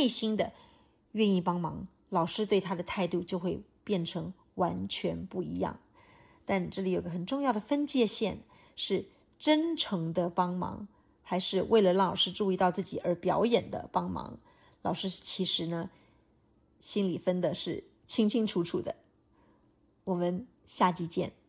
内心的愿意帮忙，老师对他的态度就会变成完全不一样。但这里有个很重要的分界线，是真诚的帮忙，还是为了让老师注意到自己而表演的帮忙。老师其实呢，心里分的是清清楚楚的。我们下集见。